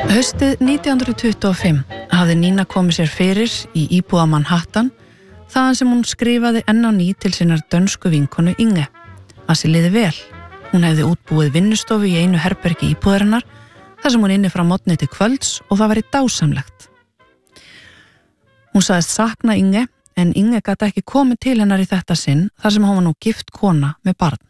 Haustið 1925 hafði Nína komið sér fyrir í íbúða Manhattan þaðan sem hún skrifaði enn á ný til sinnar dönsku vinkonu Inge. Það sé liði vel. Hún hefði útbúið vinnustofu í einu herbergi íbúðarinnar þar sem hún inni frá morgni til kvölds og það væri dásamlegt. Hún sagðist sakna Inge en Inge gat ekki komið til hennar í þetta sinn þar sem hún var nú gift kona með barn.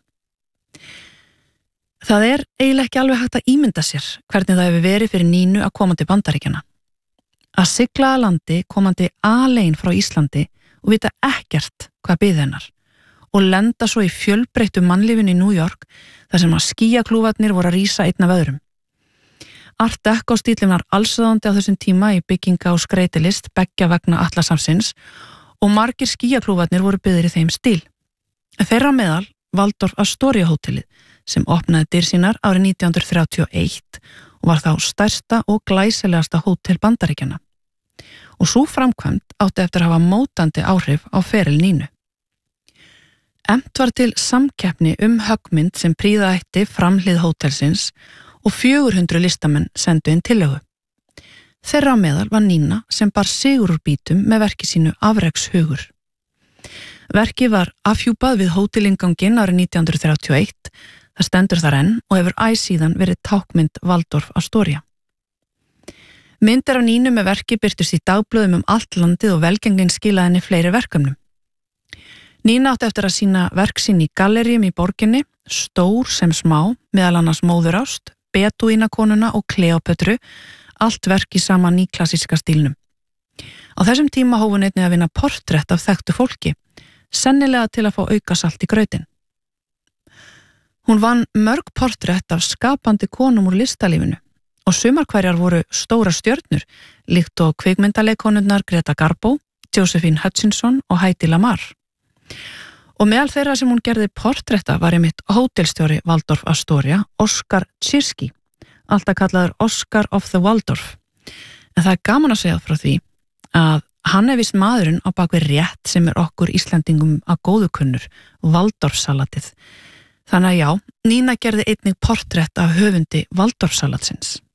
Það eiginlega ekki alveg hægt að ímynda sér hvernig það hefur verið fyrir Nínu að koma til Bandaríkjanna. Að sigla að landi komandi alein frá Íslandi og vita ekkert hvað biði hennar og lenda svo í fjölbreyttu mannlífinu í New York þar sem að skýjaklúfarnir voru að rísa einn af öðrum. Art Deco stíllinn var allsráðandi á þessum tíma í bygginga og skreytilist beggja vegna Atlasafsins og margir skýjaklúfarnir voru byggðir í þeim stíl. Þeirra meðal Waldorf Astoria hótelið sem opnaði dyr sínar árið 1931 og var þá stærsta og glæsilegasta hótel Bandaríkjanna. Og sú framkvæmd átti eftir að hafa mótandi áhrif á feril Nínu. Efnt var til samkeppni höggmynd sem prýða ætti framhlið hótelsins og 400 listamenn sendu inn tillögu. Þeirra á meðal var Nína sem bar sigur úr bítum með verki sínu Afrekshugur. Verkið var afhjúpað við hótelinganginn árið 1931. Það stendur þar enn og hefur síðan verið tákmynd Waldorf Astoria. Myndir af Nínu með verki birtust í dagblöðum allt landið og velgengnin skilaði henni fleiri verkefnum. Nína átti eftir að sýna verk sín í galleríum í borginni, stór sem smá, meðal annars Móðurást, Bedúínakonuna og Kleópötru, allt verk í sama nýklassíska stílnum. Á þessum tíma hóf hún einnig að vinna portrett af þekktu fólki, sennilega til að fá aukasalt í grautinn. Hún vann mörg portrett af skapandi konum úr listalífinu og sumar hverjar voru stóra stjörnur líkt og kvikmyndaleikkonurnar Greta Garbo, Josephine Hutchinson og Heidi Lamar. Og meðal þeirra sem hún gerði portretta var einmitt hótelstjóri Waldorf Astoria, Oskar Tschirski, alltaf kallaður Oscar of the Waldorf. En það gaman að segja frá því að hann vist maðurinn á bakvið rétt sem okkur Íslendingum að góðu kunnur, Waldorfsalatið. Þannig að já, Nína gerði einnig portrett af höfundi Waldorfsalatsins.